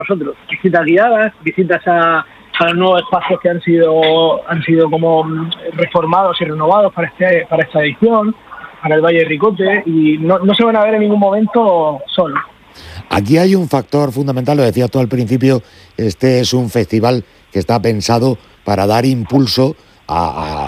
nosotros. Visitas guiadas, visitas a los nuevos espacios que han sido como reformados y renovados para esta edición, para el Valle de Ricote, y no se van a ver en ningún momento solos. Aquí hay un factor fundamental, lo decías tú al principio, este es un festival que está pensado para dar impulso a